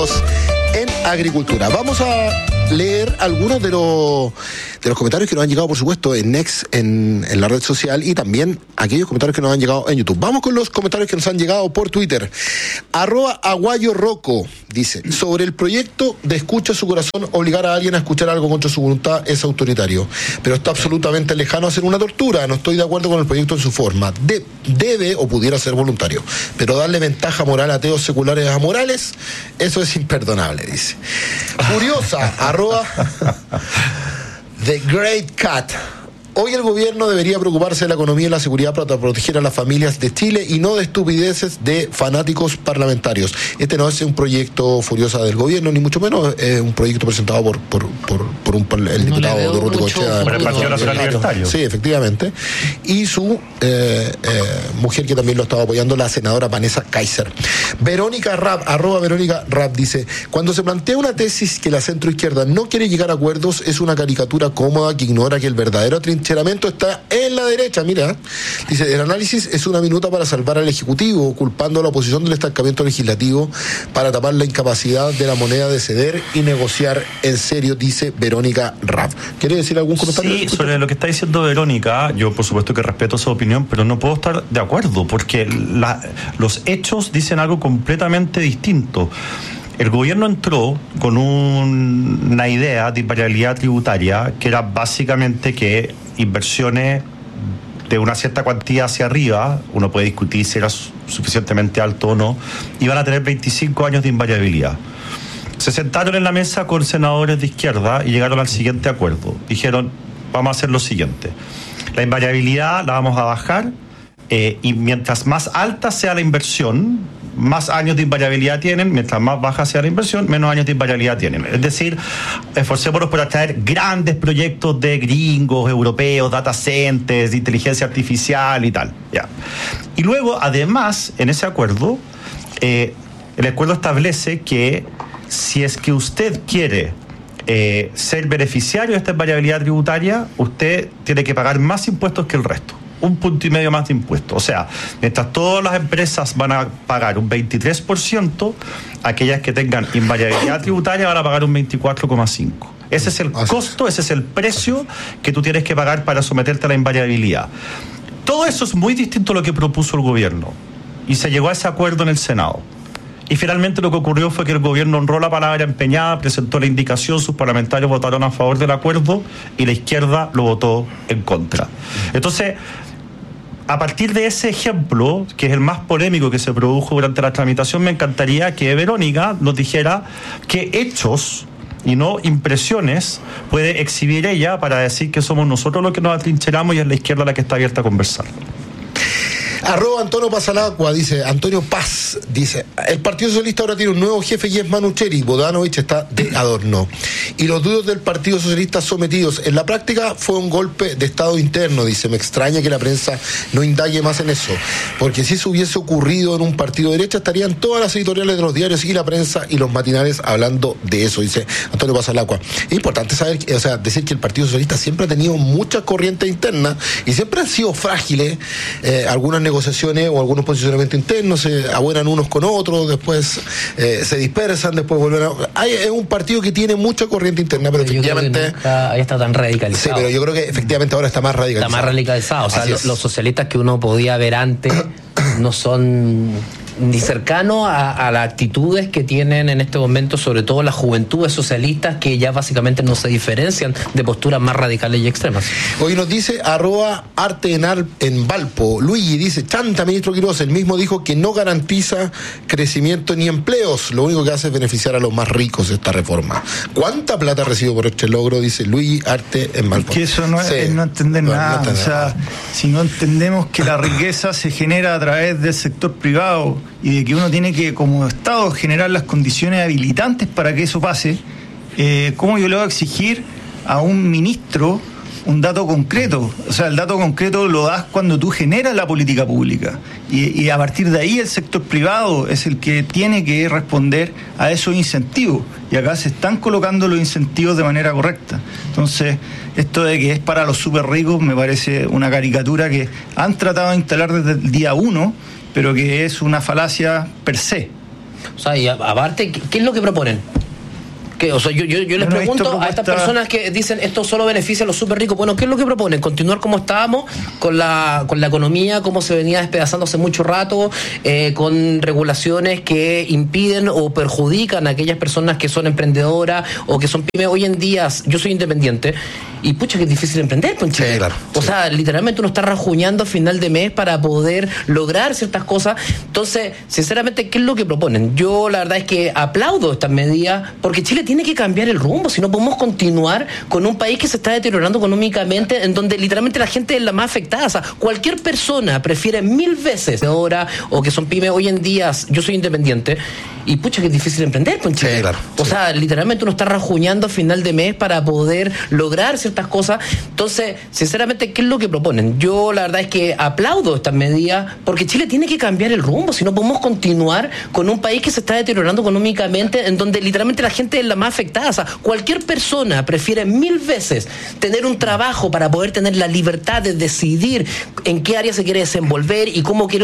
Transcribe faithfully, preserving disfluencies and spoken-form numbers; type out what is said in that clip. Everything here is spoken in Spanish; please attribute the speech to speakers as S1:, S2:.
S1: expertos en agricultura. Vamos a leer algunos de los de los comentarios que nos han llegado, por supuesto, en Next, en, en la red social, y también aquellos comentarios que nos han llegado en YouTube. Vamos con los comentarios que nos han llegado por Twitter. Arroba Aguayo Rocco dice: sobre el proyecto de escucha su corazón, obligar a alguien a escuchar algo contra su voluntad es autoritario, pero está absolutamente lejano a ser una tortura. No estoy de acuerdo con el proyecto en su forma. De, debe o pudiera ser voluntario, pero darle ventaja moral a ateos seculares a morales, eso es imperdonable, dice. Curiosa, arroba The Great Cat. Hoy el gobierno debería preocuparse de la economía y la seguridad para proteger a las familias de Chile y no de estupideces de fanáticos parlamentarios. Este no es un proyecto Furiosa del gobierno, ni mucho menos, es un proyecto presentado por por por, por un, el diputado no Durruti Goicoechea.
S2: Por el Partido Nacional Libertario.
S1: Sí, efectivamente. Y su eh, eh, mujer, que también lo estaba apoyando, la senadora Vanessa Kaiser. Verónica Rapp, arroba Verónica Rapp, dice: cuando se plantea una tesis que la centroizquierda no quiere llegar a acuerdos, es una caricatura cómoda que ignora que el verdadero trinchamiento está en la derecha. Mira, dice: el análisis es una minuta para salvar al Ejecutivo, culpando a la oposición del estancamiento legislativo para tapar la incapacidad de la moneda de ceder y negociar en serio, dice Verónica Raff. ¿Quiere decir algún comentario?
S2: Sí, sobre lo que está diciendo Verónica, yo por supuesto que respeto su opinión, pero no puedo estar de acuerdo, porque la, los hechos dicen algo completamente distinto. El gobierno entró con un, una idea de invariabilidad tributaria que era básicamente que inversiones de una cierta cuantía hacia arriba, uno puede discutir si era suficientemente alto o no, iban a tener veinticinco años de invariabilidad. Se sentaron en la mesa con senadores de izquierda y llegaron al siguiente acuerdo. Dijeron: vamos a hacer lo siguiente, la invariabilidad la vamos a bajar, eh, y mientras más alta sea la inversión, más años de invariabilidad tienen, mientras más baja sea la inversión, menos años de invariabilidad tienen. Es decir, esforcémonos por atraer grandes proyectos de gringos, europeos, data centers, de inteligencia artificial y tal. Ya. Y luego, además, en ese acuerdo, eh, el acuerdo establece que si es que usted quiere eh, ser beneficiario de esta invariabilidad tributaria, usted tiene que pagar más impuestos que el resto. Un punto y medio más de impuestos. O sea, mientras todas las empresas van a pagar un veintitrés por ciento, aquellas que tengan invariabilidad tributaria van a pagar un veinticuatro coma cinco por ciento. Ese es el costo, ese es el precio que tú tienes que pagar para someterte a la invariabilidad. Todo eso es muy distinto a lo que propuso el gobierno, y se llegó a ese acuerdo en el Senado. Y finalmente lo que ocurrió fue que el gobierno honró la palabra empeñada, presentó la indicación, sus parlamentarios votaron a favor del acuerdo y la izquierda lo votó en contra. Entonces, a partir de ese ejemplo, que es el más polémico que se produjo durante la tramitación, me encantaría que Verónica nos dijera qué hechos y no impresiones puede exhibir ella para decir que somos nosotros los que nos atrincheramos y es la izquierda la que está abierta a conversar.
S1: Arroba Antonio Pasalacua, dice Antonio Paz, dice: el Partido Socialista ahora tiene un nuevo jefe y es Manucheri, Bodanovich está de adorno. Y los dudos del Partido Socialista sometidos en la práctica fue un golpe de Estado interno, dice. Me extraña que la prensa no indague más en eso, porque si eso hubiese ocurrido en un partido de derecha, estarían todas las editoriales de los diarios y la prensa y los matinales hablando de eso, dice Antonio Pasalacua. Es importante saber, o sea, decir que el Partido Socialista siempre ha tenido muchas corrientes internas y siempre han sido frágiles, eh, algunas negociaciones o algunos posicionamientos internos, se abuenan unos con otros, después eh, se dispersan, después vuelven a... Hay, es un partido que tiene mucha corriente interna, pero, pero efectivamente...
S3: Ahí está tan radicalizado.
S1: Sí, pero yo creo que efectivamente ahora está más radicalizado.
S3: Está más radicalizado, o sea, lo, los socialistas que uno podía ver antes no son ni cercanos a, a las actitudes que tienen en este momento, sobre todo las juventudes socialistas, que ya básicamente no se diferencian de posturas más radicales y extremas.
S1: Hoy nos dice arroba arte en, Ar, en Valpo, Luigi dice: chanta, ministro Quiroz, el mismo dijo que no garantiza crecimiento ni empleos, lo único que hace es beneficiar a los más ricos esta reforma. ¿Cuánta plata recibo por este logro? Dice Luigi Arte en Valpo.
S4: Es que eso no es, sí. es no entender no, nada, no entender o sea, nada. Si no entendemos que la riqueza se genera a través del sector privado y de que uno tiene que, como Estado, generar las condiciones habilitantes para que eso pase, eh, ¿cómo yo le voy a exigir a un ministro un dato concreto? O sea, el dato concreto lo das cuando tú generas la política pública y, y a partir de ahí el sector privado es el que tiene que responder a esos incentivos, y acá se están colocando los incentivos de manera correcta. Entonces, esto de que es para los súper ricos me parece una caricatura que han tratado de instalar desde el día uno, pero que es una falacia per se.
S3: O sea, y aparte, ¿qué, qué es lo que proponen? ¿Qué? O sea, yo, yo, yo les
S4: Bueno,
S3: pregunto
S4: propuesta...
S3: a estas personas que dicen esto solo beneficia a los súper ricos. Bueno, ¿qué es lo que proponen? ¿Continuar como estábamos con la con la economía, como se venía despedazando hace mucho rato, eh, con regulaciones que impiden o perjudican a aquellas personas que son emprendedoras o que son pymes? Hoy en día, yo soy independiente y pucha que es difícil emprender, pues, en Chile.
S1: Sí, claro.
S3: O
S1: sí.
S3: sea, literalmente uno está rajuñando a final de mes para poder lograr ciertas cosas. Entonces, sinceramente, ¿qué es lo que proponen? Yo la verdad es que aplaudo estas medidas porque Chile tiene que cambiar el rumbo, si no podemos continuar con un país que se está deteriorando económicamente, en donde literalmente la gente es la más afectada. O sea, cualquier persona prefiere mil veces ahora, o que son pymes hoy en día, yo soy independiente, y pucha que es difícil emprender, pues, en Chile.
S1: Sí, claro.
S3: O
S1: sí.
S3: sea, literalmente uno está rajuñando a final de mes para poder lograr ciertas cosas. Entonces, sinceramente, ¿qué es lo que proponen? Yo la verdad es que aplaudo estas medidas porque Chile tiene que cambiar el rumbo, si no podemos continuar con un país que se está deteriorando económicamente, en donde literalmente la gente es la más afectada. O sea, cualquier persona prefiere mil veces tener un trabajo para poder tener la libertad de decidir en qué área se quiere desenvolver y cómo quiere